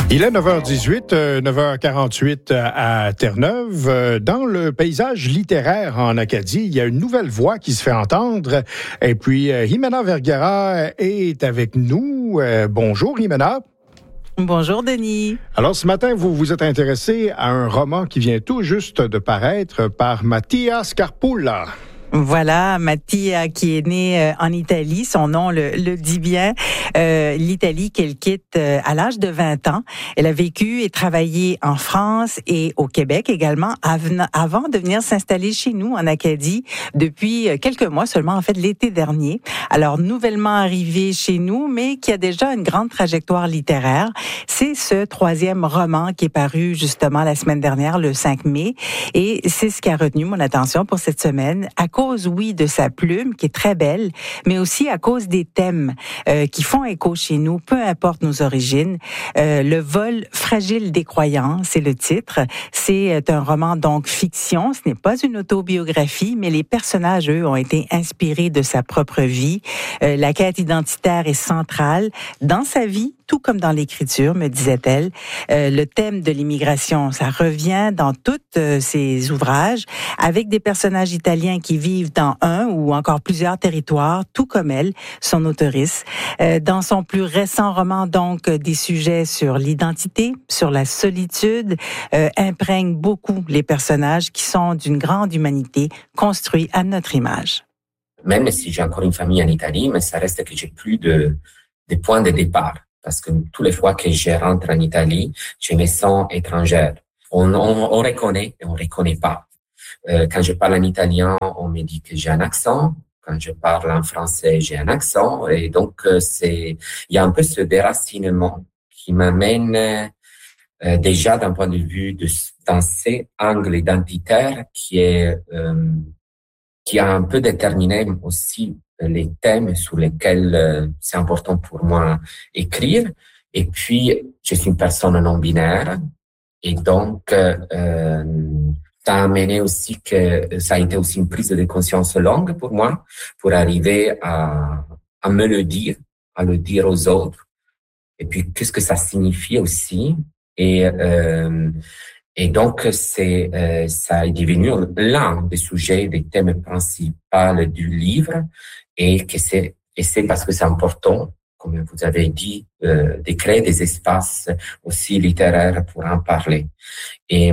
Il est 9h18, 9h48 à Terre-Neuve. Dans le paysage littéraire en Acadie, il y a une nouvelle voix qui se fait entendre. Et puis, Jimena Vergara est avec nous. Bonjour, Jimena. Bonjour, Denis. Alors, ce matin, vous vous êtes intéressé à un roman qui vient tout juste de paraître par Mattia Scarpulla. Voilà, Mattia qui est née en Italie, son nom le dit bien, l'Italie qu'elle quitte à l'âge de 20 ans. Elle a vécu et travaillé en France et au Québec également avant de venir s'installer chez nous en Acadie depuis quelques mois seulement, en fait l'été dernier. Alors nouvellement arrivée chez nous, mais qui a déjà une grande trajectoire littéraire. C'est ce troisième roman qui est paru justement la semaine dernière, le 5 mai, et c'est ce qui a retenu mon attention pour cette semaine, à cause, oui, de sa plume, qui est très belle, mais aussi à cause des thèmes qui font écho chez nous, peu importe nos origines. Le vol fragile des croyants, c'est le titre. C'est un roman, donc, fiction. Ce n'est pas une autobiographie, mais les personnages, eux, ont été inspirés de sa propre vie. La quête identitaire est centrale dans sa vie, tout comme dans l'écriture, me disait-elle. Le thème de l'immigration, ça revient dans tous ses ouvrages, avec des personnages italiens qui vivent dans un ou encore plusieurs territoires, tout comme elle, son auteurice. Dans son plus récent roman, donc, des sujets sur l'identité, sur la solitude, imprègnent beaucoup les personnages qui sont d'une grande humanité, construits à notre image. Même si j'ai encore une famille en Italie, mais ça reste que j'ai plus de points de départ. Parce que toutes les fois que je rentre en Italie, je me sens étrangère. On reconnaît et on reconnaît pas. Quand je parle en italien, on me dit que j'ai un accent. Quand je parle en français, j'ai un accent. Et donc, il y a un peu ce déracinement qui m'amène déjà d'un point de vue dans ces angles identitaires qui a un peu déterminé aussi les thèmes sur lesquels c'est important pour moi écrire. Et puis, je suis une personne non binaire. Et donc, ça a amené aussi ça a été aussi une prise de conscience longue pour moi, pour arriver à me le dire, à le dire aux autres. Et puis, qu'est-ce que ça signifie aussi. Et donc, ça est devenu l'un des sujets, des thèmes principaux du livre, et c'est parce que c'est important, comme vous avez dit, de créer des espaces aussi littéraires pour en parler. Et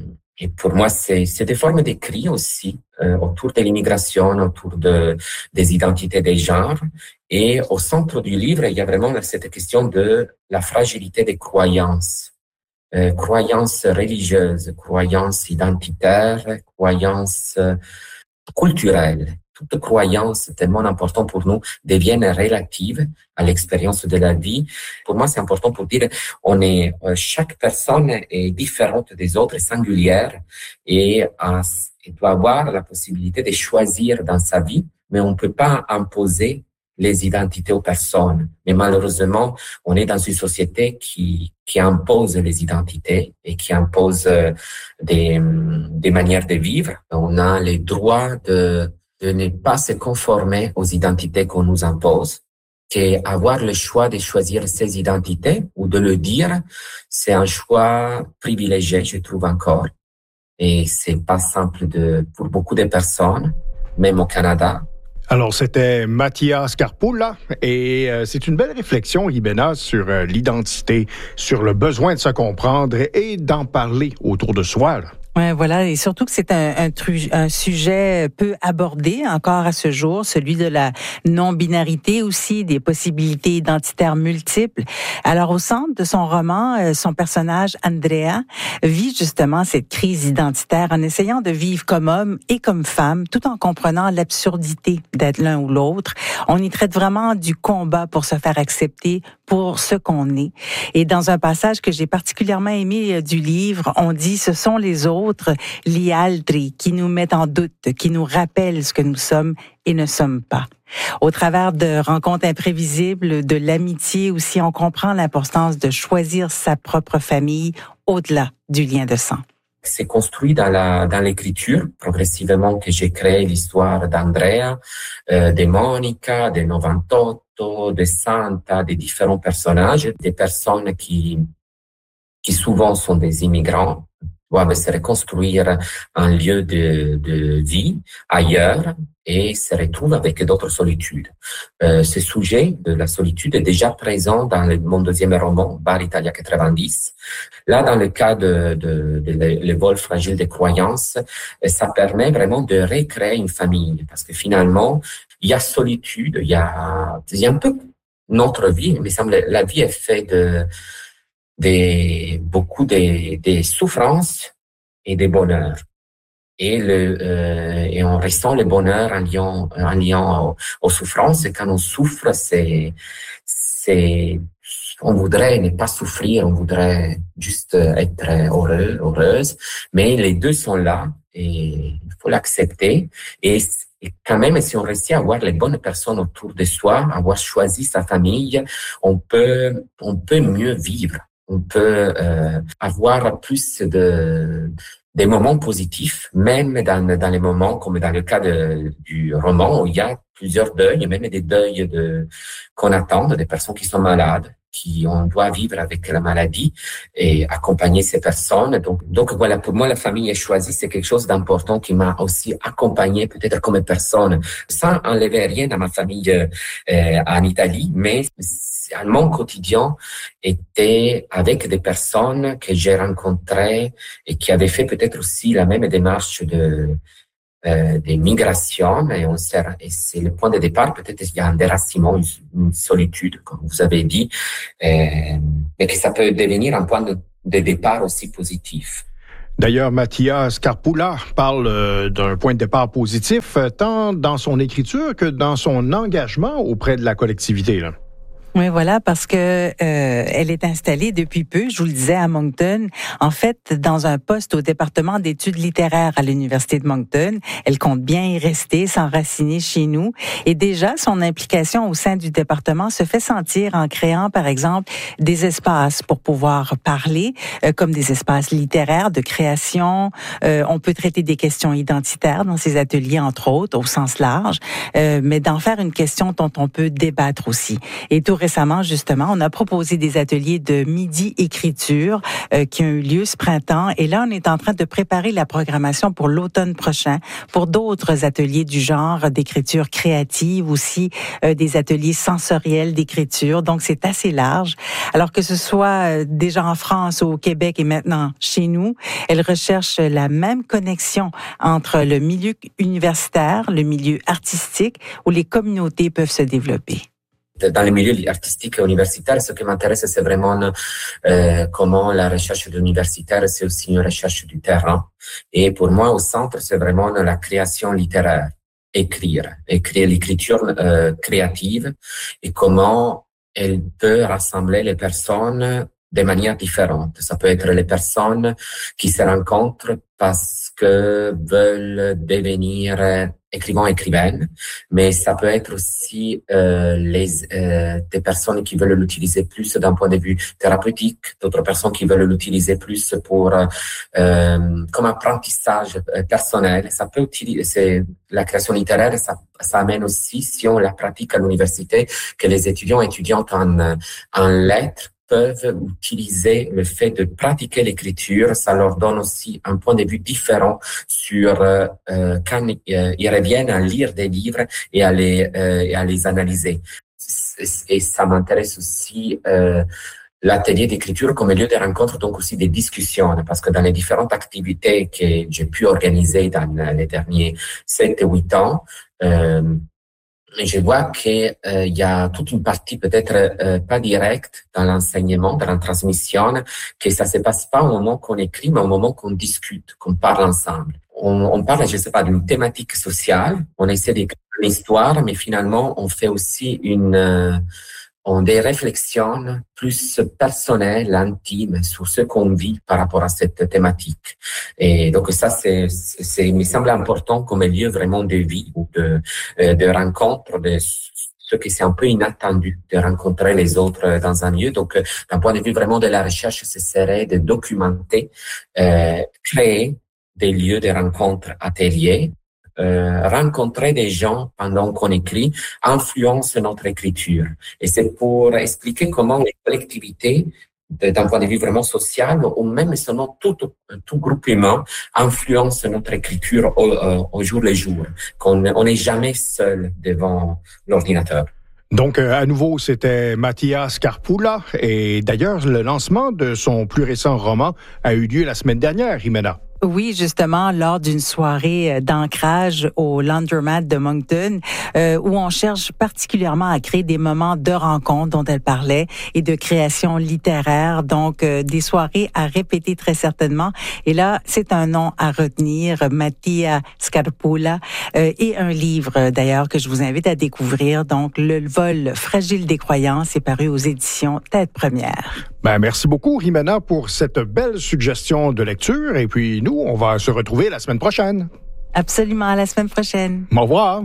pour moi, c'est des formes d'écrit aussi, autour de l'immigration, autour des identités des genres. Et au centre du livre, il y a vraiment cette question de la fragilité des croyances. Croyances religieuses, croyances identitaires, croyances culturelles. Toutes croyances tellement importantes pour nous deviennent relatives à l'expérience de la vie. Pour moi, c'est important pour dire chaque personne est différente des autres, singulière, et doit avoir la possibilité de choisir dans sa vie, mais on ne peut pas imposer les identités aux personnes. Mais malheureusement, on est dans une société qui impose les identités et qui impose des manières de vivre. On a le droit de ne pas se conformer aux identités qu'on nous impose. Qu'avoir le choix de choisir ses identités ou de le dire, c'est un choix privilégié, je trouve encore. Et c'est pas simple pour beaucoup de personnes, même au Canada. Alors, c'était Mattia Scarpulla et c'est une belle réflexion, Jimena, sur l'identité, sur le besoin de se comprendre et d'en parler autour de soi, là. Ouais, voilà, et surtout que c'est un sujet peu abordé encore à ce jour, celui de la non-binarité aussi, des possibilités identitaires multiples. Alors, au centre de son roman, son personnage, Andrea, vit justement cette crise identitaire en essayant de vivre comme homme et comme femme, tout en comprenant l'absurdité d'être l'un ou l'autre. On y traite vraiment du combat pour se faire accepter pour ce qu'on est. Et dans un passage que j'ai particulièrement aimé du livre, on dit « Ce sont les autres, gli altri, qui nous mettent en doute, qui nous rappellent ce que nous sommes et ne sommes pas. » Au travers de rencontres imprévisibles, de l'amitié aussi, on comprend l'importance de choisir sa propre famille au-delà du lien de sang. C'est construit dans l'écriture, progressivement, que j'ai créé l'histoire d'Andrea, de Monica, de 98, de Santa, des différents personnages, des personnes qui qui souvent sont des immigrants, doivent se reconstruire un lieu de vie ailleurs et se retrouvent avec d'autres solitudes. Ce sujet de la solitude est déjà présent dans mon deuxième roman, Bar Italia 90. Là, dans le cas de Le vol fragile des croyances, ça permet vraiment de recréer une famille parce que finalement, il y a solitude, il y a un peu notre vie, il me semble, la vie est faite beaucoup des souffrances et des bonheurs. Et on ressent le bonheur en liant aux souffrances. Et quand on souffre, on voudrait ne pas souffrir, on voudrait juste être heureuse. Mais les deux sont là et il faut l'accepter. Et quand même, si on réussit à avoir les bonnes personnes autour de soi, avoir choisi sa famille, on peut mieux vivre. On peut avoir plus des moments positifs, même dans les moments comme dans le cas du roman où il y a plusieurs deuils, même des deuils qu'on attend, des personnes qui sont malades, on doit vivre avec la maladie et accompagner ces personnes. Donc voilà, pour moi, la famille est choisie, c'est quelque chose d'important qui m'a aussi accompagné peut-être comme personne, sans enlever rien à ma famille en Italie, mais mon quotidien était avec des personnes que j'ai rencontrées et qui avaient fait peut-être aussi la même démarche des migrations et c'est le point de départ. Peut-être il y a un déracinement, une solitude, comme vous avez dit, mais que ça peut devenir un point de départ aussi positif. D'ailleurs, Mattia Scarpula parle d'un point de départ positif, tant dans son écriture que dans son engagement auprès de la collectivité, là. Oui, voilà, parce que elle est installée depuis peu, je vous le disais, à Moncton. En fait, dans un poste au département d'études littéraires à l'Université de Moncton. Elle compte bien y rester, s'enraciner chez nous. Et déjà, son implication au sein du département se fait sentir en créant, par exemple, des espaces pour pouvoir parler, comme des espaces littéraires de création. On peut traiter des questions identitaires dans ces ateliers, entre autres, au sens large, mais d'en faire une question dont on peut débattre aussi. Et tout récemment, justement, on a proposé des ateliers de midi écriture qui ont eu lieu ce printemps. Et là, on est en train de préparer la programmation pour l'automne prochain pour d'autres ateliers du genre d'écriture créative, aussi des ateliers sensoriels d'écriture. Donc, c'est assez large. Alors que ce soit déjà en France, au Québec et maintenant chez nous, elle recherche la même connexion entre le milieu universitaire, le milieu artistique, où les communautés peuvent se développer. Dans les milieux artistiques et universitaires, ce qui m'intéresse, c'est vraiment comment la recherche universitaire, c'est aussi une recherche du terrain. Et pour moi, au centre, c'est vraiment la création littéraire, écrire l'écriture créative et comment elle peut rassembler les personnes de manière différente. Ça peut être les personnes qui se rencontrent parce que veulent devenir écrivaines, mais ça peut être aussi des personnes qui veulent l'utiliser plus d'un point de vue thérapeutique, d'autres personnes qui veulent l'utiliser plus pour comme apprentissage personnel. Ça peut utiliser la création littéraire, ça amène aussi, si on la pratique à l'université, que les étudiantes en lettres peuvent utiliser le fait de pratiquer l'écriture. Ça leur donne aussi un point de vue différent sur quand ils reviennent à lire des livres et à les analyser. Et ça m'intéresse aussi l'atelier d'écriture comme lieu de rencontre, donc aussi des discussions, parce que dans les différentes activités que j'ai pu organiser dans les derniers 7 ou 8 ans, je vois qu'il y a toute une partie peut-être pas directe dans l'enseignement, dans la transmission, que ça se passe pas au moment qu'on écrit, mais au moment qu'on discute, qu'on parle ensemble. On parle, je sais pas, d'une thématique sociale, on essaie d'écrire une histoire, mais finalement on fait aussi des réflexions plus personnelles, intimes sur ce qu'on vit par rapport à cette thématique. Et donc ça, il me semble important comme lieu vraiment de vie ou de rencontre, de ce qui c'est un peu inattendu, de rencontrer les autres dans un lieu. Donc, d'un point de vue vraiment de la recherche, ce serait de documenter, créer des lieux de rencontres, ateliers, rencontrer des gens pendant qu'on écrit influence notre écriture. Et c'est pour expliquer comment les collectivités d'un point de vue vraiment social, ou même selon tout groupe humain, influence notre écriture au jour le jour, qu'on n'est jamais seul devant l'ordinateur. Donc, à nouveau, c'était Mattia Scarpulla. Et d'ailleurs, le lancement de son plus récent roman a eu lieu la semaine dernière, Jimena. Oui, justement, lors d'une soirée d'ancrage au Laundromat de Moncton, où on cherche particulièrement à créer des moments de rencontre dont elle parlait et de création littéraire. Donc, des soirées à répéter très certainement. Et là, c'est un nom à retenir, Mattia Scarpulla, et un livre d'ailleurs que je vous invite à découvrir. Donc, Le vol fragile des croyances est paru aux éditions Tête Première. Merci beaucoup, Jimena, pour cette belle suggestion de lecture. Et puis, nous, on va se retrouver la semaine prochaine. Absolument, à la semaine prochaine. Au revoir.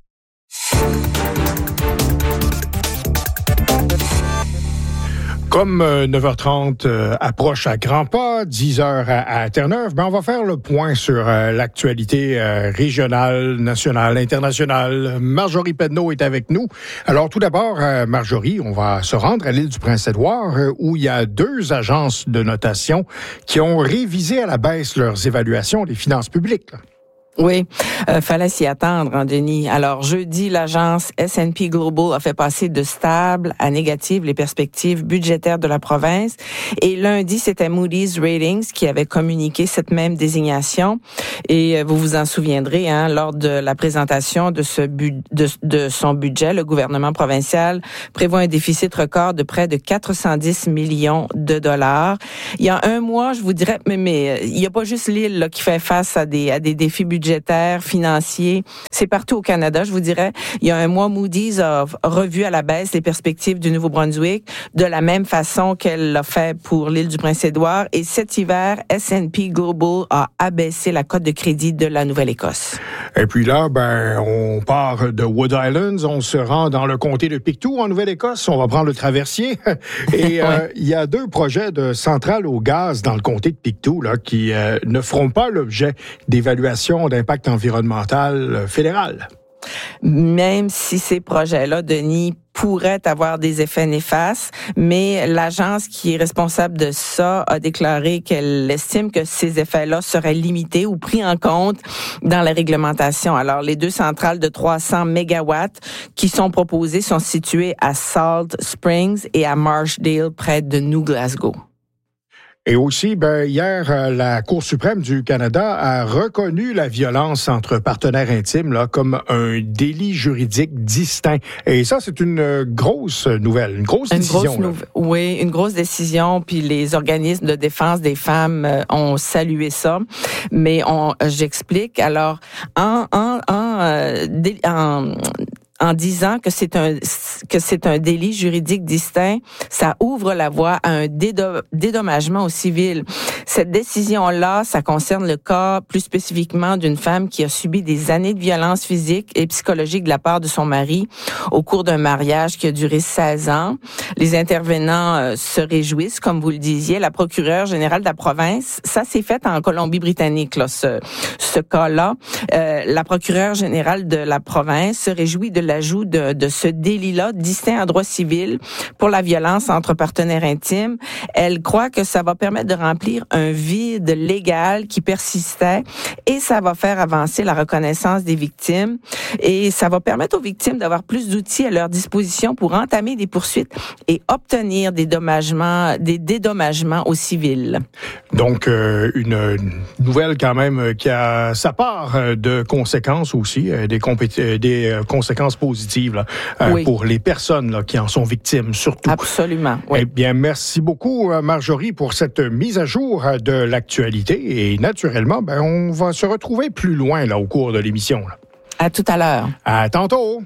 Comme 9h30 approche à grands pas, 10h à Terre-Neuve, on va faire le point sur l'actualité régionale, nationale, internationale. Marjorie Pedneau est avec nous. Alors tout d'abord, Marjorie, on va se rendre à l'île du Prince-Édouard où il y a 2 agences de notation qui ont révisé à la baisse leurs évaluations des finances publiques. Oui, fallait s'y attendre, hein, Denis. Alors, jeudi, l'agence S&P Global a fait passer de stable à négative les perspectives budgétaires de la province. Et lundi, c'était Moody's Ratings qui avait communiqué cette même désignation. Et vous vous en souviendrez, hein, lors de la présentation de son budget, le gouvernement provincial prévoit un déficit record de près de 410 millions de dollars. Il y a un mois, je vous dirais, mais il n'y a pas juste l'île là, qui fait face à des défis budgétaires, financiers. C'est partout au Canada, je vous dirais. Il y a un mois, Moody's a revu à la baisse les perspectives du Nouveau-Brunswick de la même façon qu'elle l'a fait pour l'île du Prince-Édouard. Et cet hiver, S&P Global a abaissé la cote de crédit de la Nouvelle-Écosse. Et puis là, on part de Wood Islands, on se rend dans le comté de Pictou, en Nouvelle-Écosse. On va prendre le traversier. Et il y a 2 projets de centrales au gaz dans le comté de Pictou là, qui ne feront pas l'objet d'évaluation d'impact environnemental fédéral. Même si ces projets-là, Denis, pourraient avoir des effets néfastes, mais l'agence qui est responsable de ça a déclaré qu'elle estime que ces effets-là seraient limités ou pris en compte dans la réglementation. Alors, les 2 centrales de 300 mégawatts qui sont proposées sont situées à Salt Springs et à Marshdale, près de New Glasgow. Et aussi, hier, la Cour suprême du Canada a reconnu la violence entre partenaires intimes là, comme un délit juridique distinct. Et ça, c'est une grosse nouvelle, une grosse décision. Oui, une grosse décision. Puis les organismes de défense des femmes ont salué ça. Mais j'explique. Alors, en disant que c'est un délit juridique distinct, ça ouvre la voie à un dédommagement au civil. Cette décision-là, ça concerne le cas plus spécifiquement d'une femme qui a subi des années de violence physique et psychologique de la part de son mari au cours d'un mariage qui a duré 16 ans. Les intervenants se réjouissent, comme vous le disiez. La procureure générale de la province, ça s'est fait en Colombie-Britannique, là, ce cas-là. La procureure générale de la province se réjouit de l'ajout de ce délit-là, distinct en droit civil, pour la violence entre partenaires intimes. Elle croit que ça va permettre de remplir un vide légal qui persistait et ça va faire avancer la reconnaissance des victimes et ça va permettre aux victimes d'avoir plus d'outils à leur disposition pour entamer des poursuites et obtenir des dédommagements aux civils. Donc, une nouvelle quand même qui a sa part de conséquences aussi, des conséquences positives là, oui. Pour les personnes là, qui en sont victimes, surtout. Absolument. Oui. Eh bien, merci beaucoup, Marjorie, pour cette mise à jour de l'actualité. Et naturellement, on va se retrouver plus loin là, au cours de l'émission. Là. À tout à l'heure. À tantôt.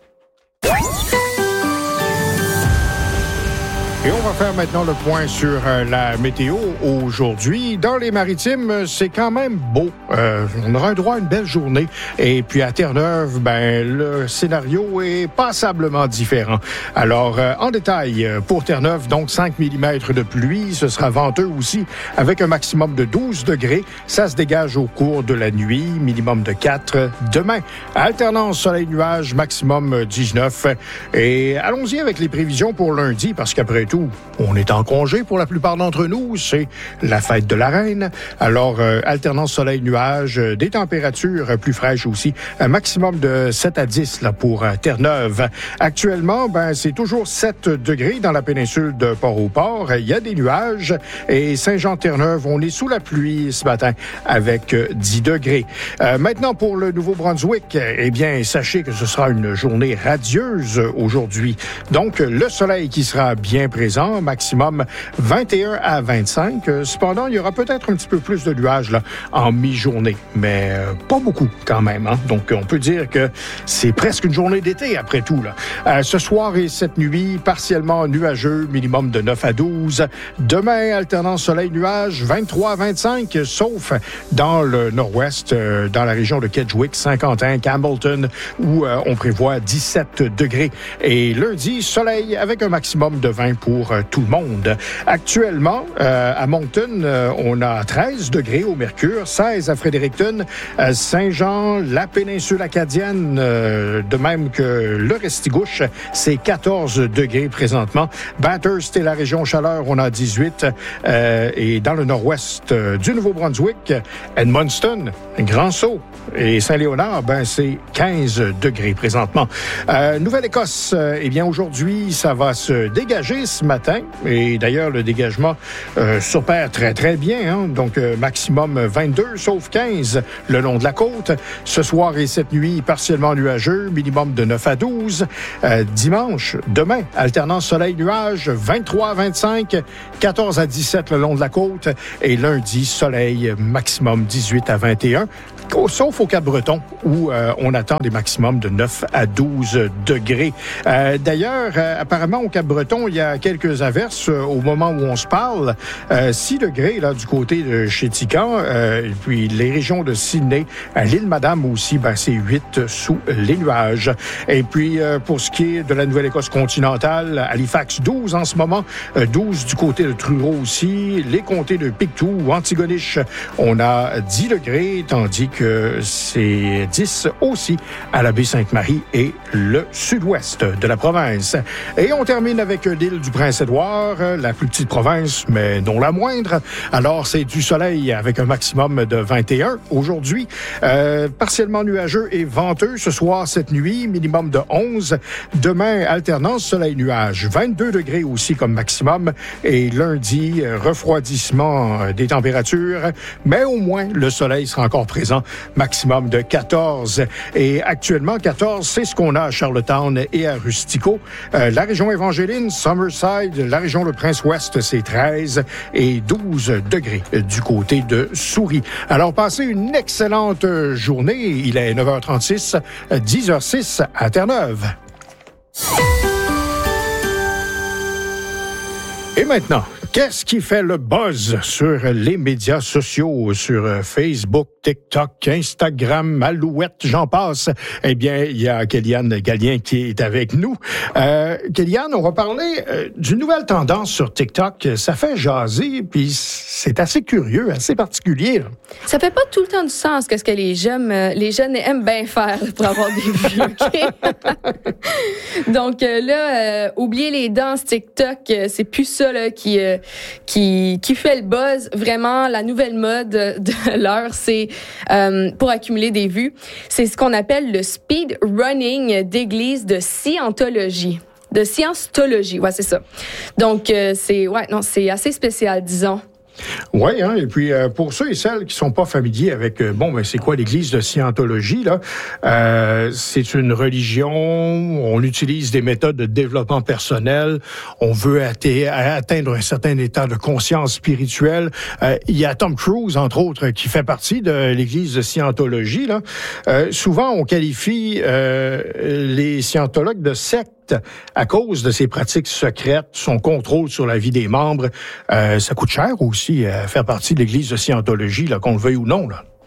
Et on va faire maintenant le point sur la météo aujourd'hui. Dans les Maritimes, c'est quand même beau. On aura un droit à une belle journée. Et puis à Terre-Neuve, le scénario est passablement différent. Alors, en détail, pour Terre-Neuve, donc 5 mm de pluie. Ce sera venteux aussi, avec un maximum de 12 degrés. Ça se dégage au cours de la nuit, minimum de 4. Demain, alternance soleil-nuage, maximum 19. Et allons-y avec les prévisions pour lundi, parce qu'après tout, on est en congé pour la plupart d'entre nous. C'est la fête de la Reine. Alors, alternance soleil-nuage, des températures plus fraîches aussi. Un maximum de 7 à 10 là, pour Terre-Neuve. Actuellement, c'est toujours 7 degrés dans la péninsule de Port-au-Port. Il y a des nuages. Et Saint-Jean-Terre-Neuve, on est sous la pluie ce matin avec 10 degrés. Maintenant, pour le Nouveau-Brunswick, eh bien, sachez que ce sera une journée radieuse aujourd'hui. Donc, le soleil qui sera bien présent, maximum 21 à 25. Cependant, il y aura peut-être un petit peu plus de nuages là, en mi-journée, mais pas beaucoup quand même. Hein? Donc, on peut dire que c'est presque une journée d'été après tout. Là. Ce soir et cette nuit, partiellement nuageux, minimum de 9 à 12. Demain, alternance soleil-nuage, 23 à 25, sauf dans le nord-ouest, dans la région de Kedgewick, Saint-Quentin, Campbellton, où on prévoit 17 degrés. Et lundi, soleil avec un maximum de 20 pour tout le monde. Actuellement, à Moncton, on a 13 degrés au mercure, 16 à Fredericton, Saint-Jean, la péninsule acadienne, de même que le Restigouche, c'est 14 degrés présentement. Bathurst et la région chaleur, on a 18. Et dans le nord-ouest du Nouveau-Brunswick, Edmundston, Grand-Sault et Saint-Léonard, c'est 15 degrés présentement. Nouvelle-Écosse, aujourd'hui, ça va se dégager ce matin. Et d'ailleurs, le dégagement s'opère très, très bien. Hein? Donc, maximum 22, sauf 15 le long de la côte. Ce soir et cette nuit, partiellement nuageux, minimum de 9 à 12. Dimanche, demain, alternance soleil-nuage, 23 à 25, 14 à 17 le long de la côte. Et lundi, soleil, maximum 18 à 21. Sauf au Cap-Breton, où on attend des maximums de 9 à 12 degrés. D'ailleurs, apparemment, au Cap-Breton, il y a quelques averses au moment où on se parle. 6 degrés là du côté de Chétican, et puis les régions de Sydney, à l'île Madame aussi, c'est 8 sous les nuages. Et puis, pour ce qui est de la Nouvelle-Écosse continentale, Halifax, 12 en ce moment, 12 du côté de Truro aussi, les comtés de Pictou, Antigonish, on a 10 degrés, tandis que c'est 10 aussi à la baie Sainte-Marie et le sud-ouest de la province. Et on termine avec l'île du Prince-Édouard, la plus petite province, mais non la moindre. Alors, c'est du soleil avec un maximum de 21 aujourd'hui. Partiellement nuageux et venteux ce soir, cette nuit, minimum de 11. Demain, alternance soleil-nuage, 22 degrés aussi comme maximum. Et lundi, refroidissement des températures, mais au moins, le soleil sera encore présent, maximum de 14. Et actuellement, 14, c'est ce qu'on a à Charlottetown et à Rustico. La région Évangéline, Summerside, la région Le Prince-Ouest, c'est 13 et 12 degrés du côté de Souris. Alors, passez une excellente journée. Il est 9h36, 10h06 à Terre-Neuve. Et maintenant, qu'est-ce qui fait le buzz sur les médias sociaux, sur Facebook, TikTok, Instagram, Alouette, j'en passe? Eh bien, il y a Kéliane Gallien qui est avec nous. Kéliane, on va parler d'une nouvelle tendance sur TikTok. Ça fait jaser, puis c'est assez curieux, assez particulier. Là. Ça fait pas tout le temps du sens qu'est-ce que les jeunes aiment bien faire pour avoir des vues, OK? Donc là, oubliez les danses TikTok, c'est plus ça là, qui fait le buzz. Vraiment, la nouvelle mode de l'heure, c'est pour accumuler des vues. C'est ce qu'on appelle le speed running d'église de scientologie. De scientologie, ouais, c'est ça. Donc, c'est assez spécial, disons. Oui, et puis pour ceux et celles qui sont pas familiers avec, c'est quoi l'Église de Scientologie, là? C'est une religion, on utilise des méthodes de développement personnel, on veut atteindre un certain état de conscience spirituelle. Il y a Tom Cruise, entre autres, qui fait partie de l'Église de Scientologie, là. Souvent, on qualifie les scientologues de sectes à cause de ses pratiques secrètes, son contrôle sur la vie des membres. Ça coûte cher aussi faire partie de l'Église de Scientologie, là, qu'on le veuille ou non, là.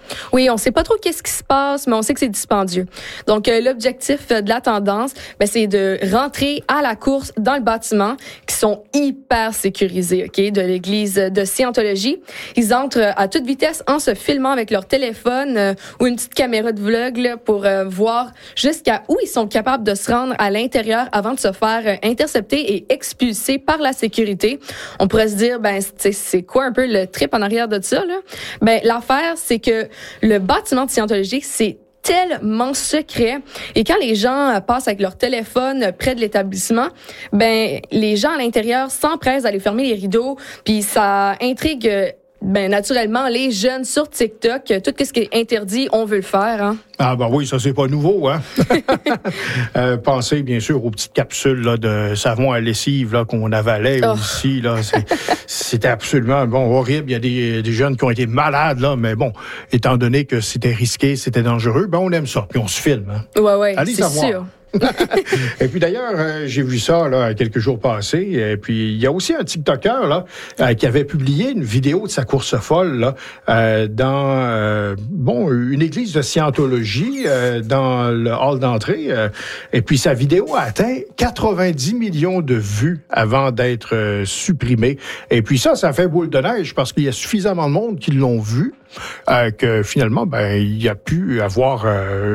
Oui, on sait pas trop qu'est-ce qui se passe, mais on sait que c'est dispendieux. Donc, l'objectif de la tendance, c'est de rentrer à la course dans le bâtiment, qui sont hyper sécurisés, OK, de l'église de Scientologie. Ils entrent à toute vitesse en se filmant avec leur téléphone ou une petite caméra de vlog là, pour voir jusqu'à où ils sont capables de se rendre à l'intérieur avant de se faire intercepter et expulser par la sécurité. On pourrait se dire, c'est quoi un peu le trip en arrière de ça, là? L'affaire, c'est que le bâtiment de Scientologie, c'est tellement secret. Et quand les gens passent avec leur téléphone près de l'établissement, les gens à l'intérieur s'empressent d'aller fermer les rideaux, puis ça intrigue naturellement les jeunes sur TikTok. Tout ce qui est interdit, on veut le faire, hein. Ah oui, ça c'est pas nouveau, hein. Pensez bien sûr aux petites capsules là, de savon à lessive là qu'on avalait aussi là, c'était absolument horrible. Il y a des jeunes qui ont été malades là, mais bon, étant donné que c'était risqué, c'était dangereux, on aime ça, puis on se filme. Hein. Ouais, allez c'est savoir. sûr. Et puis d'ailleurs, j'ai vu ça là quelques jours passés. Et puis il y a aussi un TikToker là qui avait publié une vidéo de sa course folle là dans une église de Scientologie dans le hall d'entrée. Et puis sa vidéo a atteint 90 millions de vues avant d'être supprimée. Et puis ça fait boule de neige parce qu'il y a suffisamment de monde qui l'ont vu. Que finalement, il a pu avoir,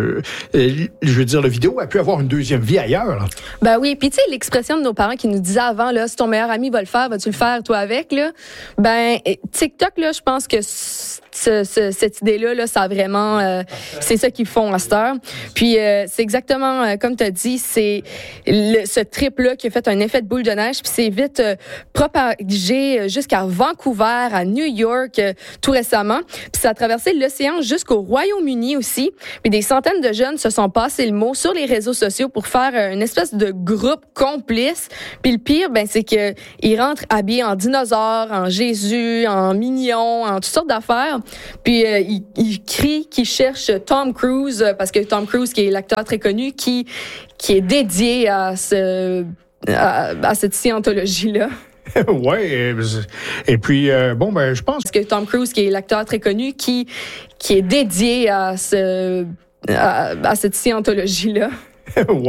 la vidéo a pu avoir une deuxième vie ailleurs. Là. Oui, puis tu sais, l'expression de nos parents qui nous disaient avant, là, si ton meilleur ami va le faire, vas-tu le faire toi avec, là? TikTok, là, je pense que cette idée-là, là, ça a vraiment, c'est ça qu'ils font à cette heure. Puis c'est exactement comme tu as dit, c'est ce trip-là qui a fait un effet de boule de neige, puis c'est vite propagé jusqu'à Vancouver, à New York, tout récemment. Puis ça a traversé l'océan jusqu'au Royaume-Uni aussi. Puis des centaines de jeunes se sont passés le mot sur les réseaux sociaux pour faire une espèce de groupe complice. Puis le pire, c'est que ils rentrent habillés en dinosaures, en Jésus, en mignons, en toutes sortes d'affaires. Puis ils crient qu'ils cherchent Tom Cruise parce que Tom Cruise, qui est l'acteur très connu, qui est dédié à cette Scientologie-là. Ouais, et puis je pense que Tom Cruise, qui est l'acteur très connu, qui est dédié à cette Scientologie-là. Ouais.